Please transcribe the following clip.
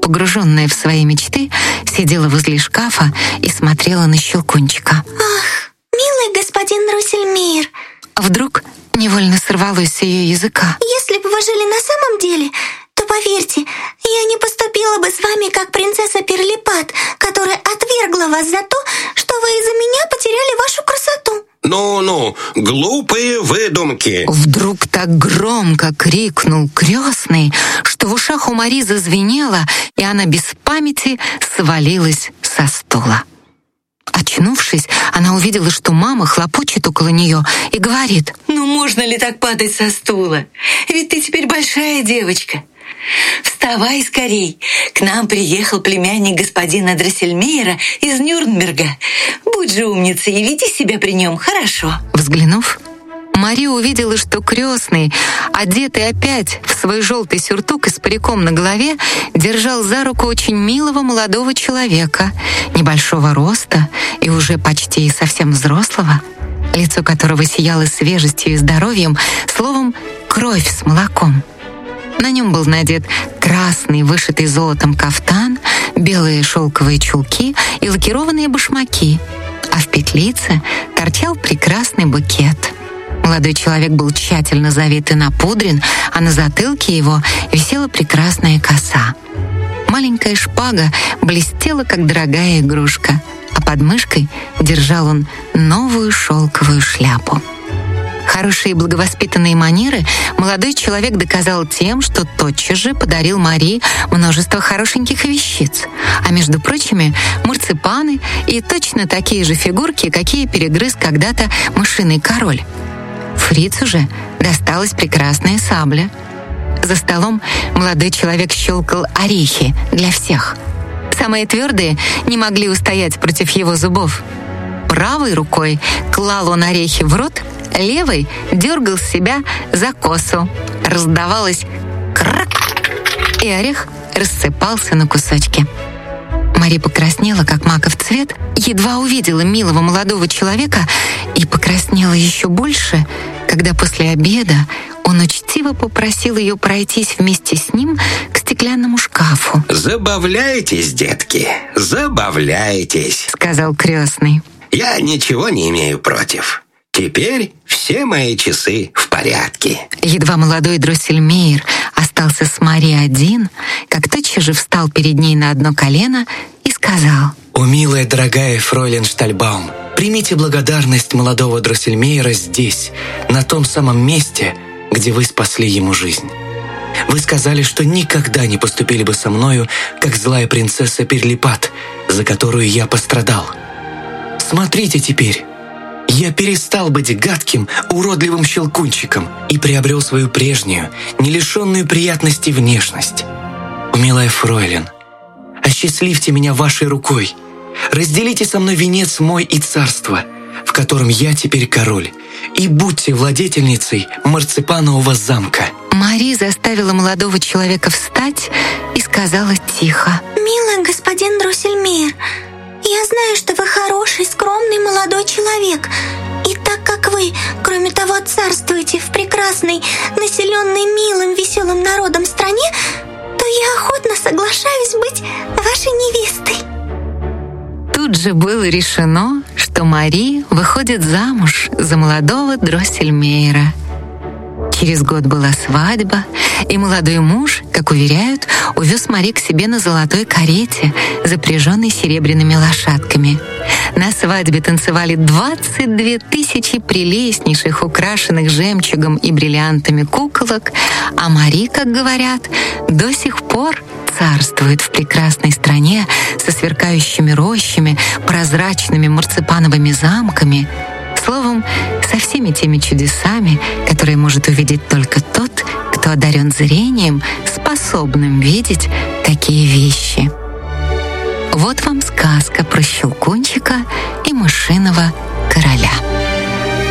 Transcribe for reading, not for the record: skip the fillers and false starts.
погруженная в свои мечты, сидела возле шкафа и смотрела на Щелкунчика. «Ах, милый господин Дроссельмейр!» Вдруг невольно сорвалось с ее языка. «Если бы вы жили на самом деле, то, поверьте, я не поступила бы с вами, как принцесса Перлипат, которая отвергла вас за то, что вы из-за меня потеряли вашу красоту». Ну-ну, глупые выдумки. Вдруг так громко крикнул крестный, что в ушах у Мари зазвенело, и она без памяти свалилась со стула. Очнувшись, она увидела, что мама хлопочет около нее и говорит: «Ну можно ли так падать со стула? Ведь ты теперь большая девочка. Вставай скорей, к нам приехал племянник господина Дроссельмейра из Нюрнберга. Будь же умницей и веди себя при нем хорошо». Взглянув, Мари увидела, что крестный, одетый опять в свой желтый сюртук и с париком на голове, держал за руку очень милого молодого человека, небольшого роста и уже почти совсем взрослого, лицо которого сияло свежестью и здоровьем, словом, кровь с молоком. На нем был надет красный, вышитый золотом кафтан, белые шелковые чулки и лакированные башмаки, а в петлице торчал прекрасный букет. Молодой человек был тщательно завит и напудрен, а на затылке его висела прекрасная коса. Маленькая шпага блестела, как дорогая игрушка, а под мышкой держал он новую шелковую шляпу. Хорошие и благовоспитанные манеры молодой человек доказал тем, что тотчас же подарил Мари множество хорошеньких вещиц, а между прочими марципаны и точно такие же фигурки, какие перегрыз когда-то мышиный король. Фрицу же досталась прекрасная сабля. За столом молодой человек щелкал орехи для всех. Самые твердые не могли устоять против его зубов. Правой рукой клал он орехи в рот, левой дергал себя за косу. Раздавалось крак, и орех рассыпался на кусочки. Мари покраснела, как маков цвет, едва увидела милого молодого человека и покраснела еще больше, когда после обеда он учтиво попросил ее пройтись вместе с ним к стеклянному шкафу. «Забавляйтесь, детки, забавляйтесь», — сказал крестный. «Я ничего не имею против. Теперь все мои часы в порядке». Едва молодой Дроссельмейр остался с Мари один, как тотчас же встал перед ней на одно колено и сказал: «О, милая, дорогая фройлен Штальбаум, примите благодарность молодого Дроссельмейра здесь, на том самом месте, где вы спасли ему жизнь. Вы сказали, что никогда не поступили бы со мною, как злая принцесса Перлипат, за которую я пострадал. Смотрите теперь, я перестал быть гадким, уродливым щелкунчиком и приобрел свою прежнюю, не лишенную приятности внешность. О, милая фройлен, осчастливьте меня вашей рукой, разделите со мной венец мой и царство, в котором я теперь король, и будьте владетельницей марципанового замка». Мари заставила молодого человека встать и сказала тихо: «Милый господин Дроссельмейр, я знаю, что вы хороший, скромный молодой человек. И так как вы, кроме того, царствуете в прекрасной, населенной милым, веселым народом стране, то я охотно соглашаюсь быть вашей невестой». Тут же было решено, что Мари выходит замуж за молодого Дроссельмейра. Через год была свадьба, и молодой муж, как уверяют, увез Мари к себе на золотой карете, запряженной серебряными лошадками. На свадьбе танцевали 22 тысячи прелестнейших, украшенных жемчугом и бриллиантами куколок, а Мари, как говорят, до сих пор царствует в прекрасной стране со сверкающими рощами, прозрачными марципановыми замками, словом, со всеми теми чудесами, которые может увидеть только тот, кто одарен зрением, способным видеть такие вещи. Вот вам сказка про Щелкунчика и мышиного короля.